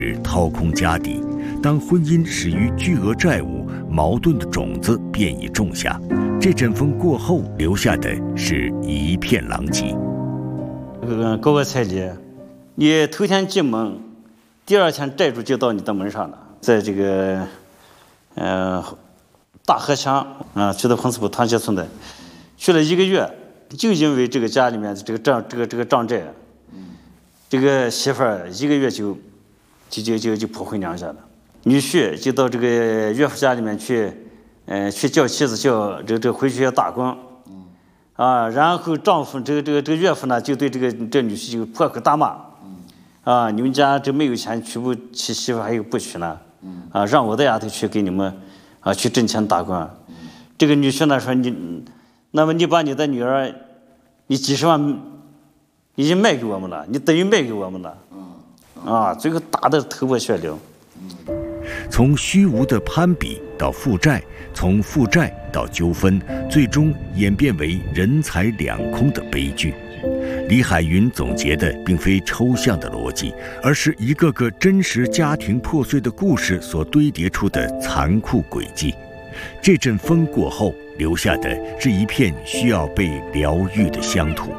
掏空家底。当婚姻始于巨额债务，矛盾的种子便已种下。这阵风过后，留下的是一片狼藉。 高额彩礼，你头天进门，第二天债主就到你的门上了。在这个大河乡去到红四堡团结村的，去了1个月，就因为这个家里面这个账债，这个媳妇儿1个月就跑回娘家了。女婿就到这个岳父家里面去叫妻子叫这回去要打工，然后丈夫这个岳父呢就对这女婿就破口大骂，你们家这没有钱娶不起媳妇还有不娶呢，让我的丫头去给你们去挣钱打工。这个女婿呢说那么你把你的女儿，你几十万已经卖给我们了，你等于卖给我们了，最后打得头破血流。 从虚无的攀比到负债，从负债到纠纷，最终演变为人财两空的悲剧。李海云总结的并非抽象的逻辑，而是一个个真实家庭破碎的故事所堆叠出的残酷轨迹。这阵风过后，留下的是一片需要被疗愈的乡土。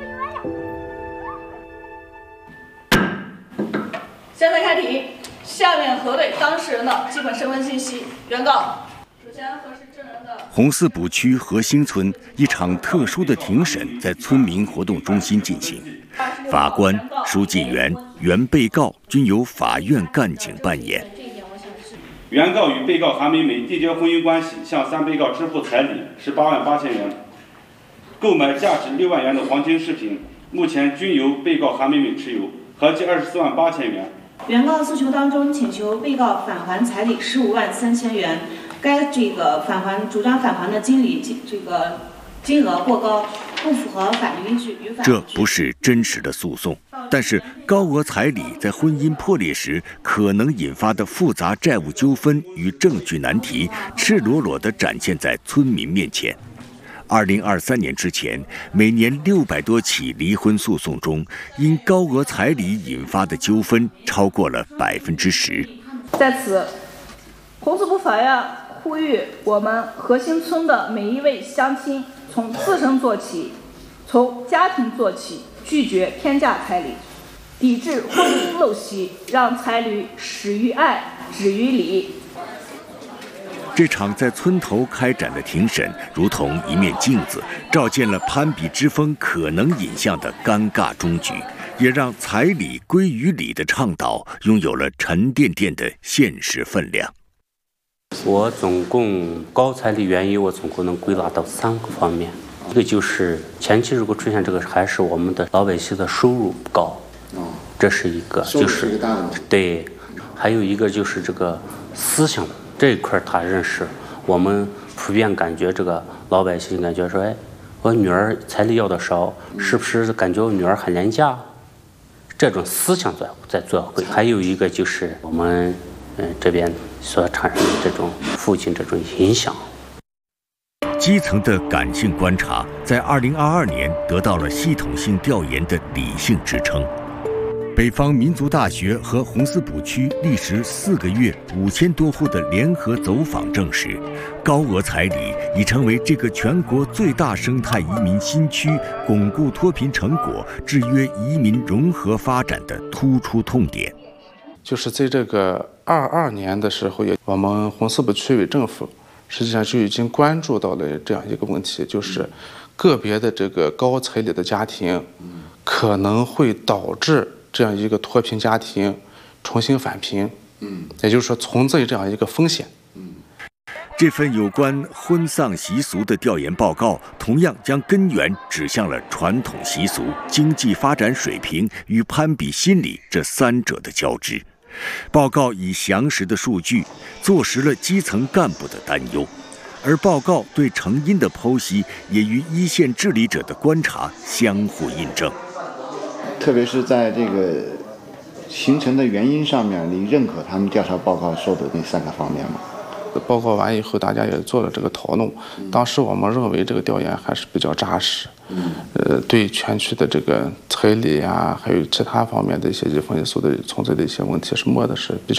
现在开庭。下面核对当事人的基本身份信息。原告，首先核实证人的。 红四堡区和兴村一场特殊的庭审在村民活动中心进行，法官、书记员、原被告均由法院干警扮演。 原告与被告韩美美缔结婚姻关系，向3被告支付彩礼18万8千元，购买价值6万元的黄金饰品，目前均由被告韩美美持有，合计24万8千元。 原告诉求当中请求被告返还彩礼15万3千元，该主张返还的金额过高，不符合法律依据。 这不是真实的诉讼，但是高额彩礼在婚姻破裂时可能引发的复杂债务纠纷与证据难题，赤裸裸地展现在村民面前。2023年之前，每年600多起离婚诉讼中，因高额彩礼引发的纠纷超过了10%。 在此，红四堡法院呼吁我们核心村的每一位乡亲，从自身做起，从家庭做起，拒绝偏价彩礼，抵制婚姻陋习，让彩礼始于爱，止于礼。 这场在村头开展的庭审，如同一面镜子，照见了攀比之风可能引向的尴尬终局，也让彩礼归于礼的倡导拥有了沉甸甸的现实分量。 我总共高彩礼原因，我总共能归纳到3个方面。一个就是前期如果出现这个，还是我们的老百姓的收入不高，这是一个，就是对，还有一个就是这个思想。这一块他认识，我们普遍感觉这个老百姓感觉说，我女儿彩礼要的少，是不是感觉我女儿很廉价？这种思想在做会。还有一个就是我们这边所产生的这种父亲这种影响。 基层的感性观察，在2022年得到了系统性调研的理性支撑。北方民族大学和红四堡区历时4个月5000多户的联合走访证实，高额彩礼已成为这个全国最大生态移民新区巩固脱贫成果、制约移民融合发展的突出痛点。 就是在这个22年的时候，我们红四堡区委政府实际上就已经关注到了这样一个问题，就是个别的这个高彩礼的家庭可能会导致这样一个脱贫家庭重新返贫，也就是说存在这样一个风险。 这份有关婚丧习俗的调研报告，同样将根源指向了传统习俗、经济发展水平与攀比心理这3者的交织。报告以详实的数据坐实了基层干部的担忧，而报告对成因的剖析也与一线治理者的观察相互印证。 特别是在这个形成的原因上面，你认可他们调查报告说的那3个方面吗？ 报告完以后，大家也做了这个讨论。当时我们认为这个调研还是比较扎实，对全区的这个彩礼啊，还有其他方面的一些离婚因素的存在的一些问题是摸的是比较